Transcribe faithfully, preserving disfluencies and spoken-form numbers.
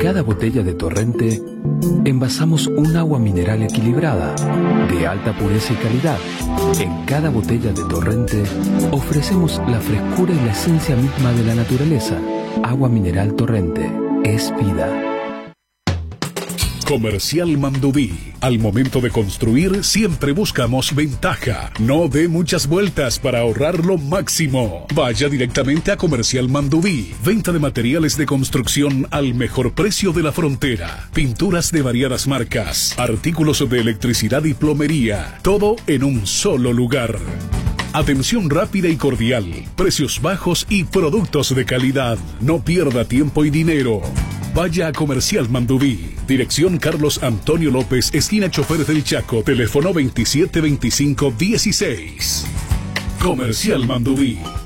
cada botella de Torrente envasamos un agua mineral equilibrada, de alta pureza y calidad. En cada botella de Torrente ofrecemos la frescura y la esencia misma de la naturaleza. Agua mineral Torrente es vida. Comercial Mandubí. Al momento de construir siempre buscamos ventaja. No dé muchas vueltas para ahorrar lo máximo. Vaya directamente a Comercial Mandubí. Venta de materiales de construcción al mejor precio de la frontera. Pinturas de variadas marcas. Artículos de electricidad y plomería. Todo en un solo lugar. Atención rápida y cordial. Precios bajos y productos de calidad. No pierda tiempo y dinero. Vaya a Comercial Mandubí. Dirección Carlos Antonio López, esquina Chofer del Chaco. Teléfono veintisiete veinticinco dieciséis. Comercial Mandubí.